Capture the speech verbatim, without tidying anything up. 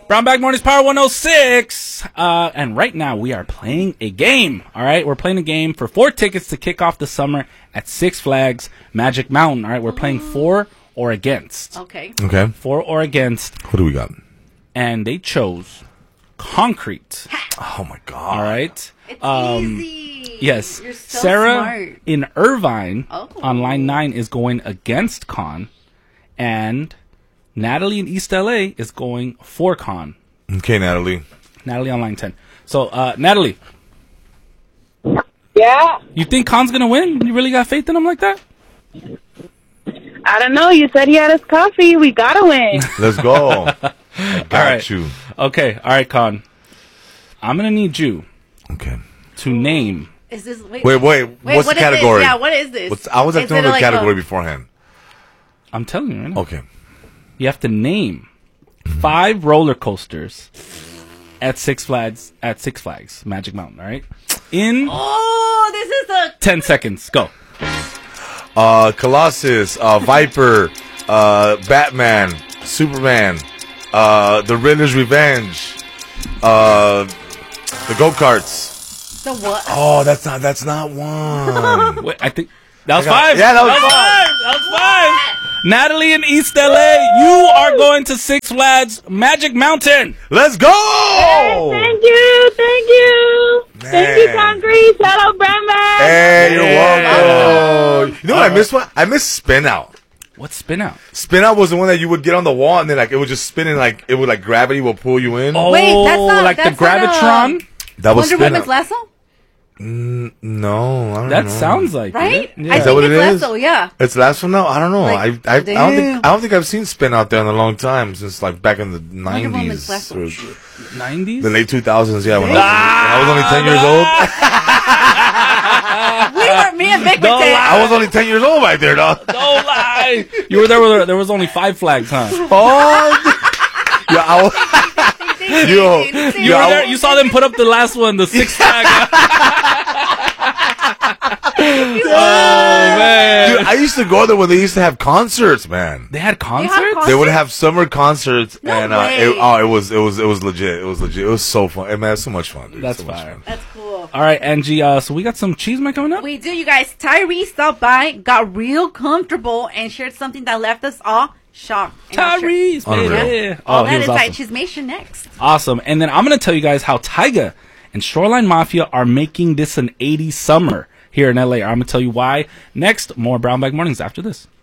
Brown Bag Mornings Power one oh six. Uh, and right now we are playing a game. All right, we're playing a game for four tickets to kick off the summer at Six Flags Magic Mountain. All right, we're playing for or against. Okay. Okay. For or against. What do we got? And they chose concrete. Oh my god. All right. It's Um, easy. Yes. You're so Sarah smart. in Irvine Oh. on line nine is going against con, and Natalie in East L A is going for con. Okay, Natalie. Natalie on line ten. So, uh, Natalie, Yeah, you think con's gonna win? You really got faith in him like that? I don't know. You said he had his coffee. We gotta win. Let's go. I got right. you. Okay. All right, con. I'm gonna need you Okay. to name. Is this wait? Wait, wait. wait what's what the is this? category? Yeah, what is this? What's, I was Is acting on it the like category a- beforehand. I'm telling you right now. Okay. You have to name five roller coasters at Six Flags at Six Flags Magic Mountain. All right. In Oh, this is a. ten seconds. Go. Uh, Colossus, uh, Viper, uh, Batman, Superman, uh, The Riddler's Revenge, uh, the go-karts. The what? Oh, that's not, that's not one. Wait, I think that was I got- five. yeah, that was five. That was five. Natalie in East L A, you are going to Six Flags Magic Mountain. Let's go! Thank you, thank you, thank you, Man. Concrete. Shout out, Brandman. Hey, you're Yeah. welcome. You know what I missed? One? I missed Spin Out. What's spin out? Spin Out was the one that you would get on the wall and then like it would just spin and like it would like gravity will pull you in. Oh, Wait, that's not- like that's the not, Gravitron. that was Wonder Spin Woman's Out. lasso, No, I don't That know. sounds like right? it. Yeah. I Is that think what it's it is? lasso. Yeah. It's last one now. I don't know. Like, I I, I don't damn. think I don't think I've seen Spin Out there in a long time since like back in the Wonder Woman's nineties lasso. or nineties. the late two thousands. Yeah, when I, was, when I was only ten years old. We were me and Vic Don't were there. lie. I was only ten years old back there, dog. Don't lie. You were there where there was only five flags, huh? Oh, yeah. I was, Yo, You yo, were I there. was- You saw them put up the last one, the six flag. Oh man, Dude, I used to go there when they used to have concerts, man. they had concerts. concerts? They would have summer concerts, No and uh, way. it, oh, it was it was it was legit. It was legit. It was so fun. Hey, man, it's so much fun, dude. That's so much fire. fun. That's cool. All right, Angie. Uh, so we got some cheese man coming up. We do, you guys. Tyree stopped by, got real comfortable, and shared something that left us all shocked. And I'm sure- Tyrese, Unreal. baby. All Oh, he that was inside awesome. Chismation next. Awesome. And then I'm going to tell you guys how Tyga and Shoreline Mafia are making this an eighties summer here in L A. I'm going to tell you why next. More Brown Bag Mornings after this.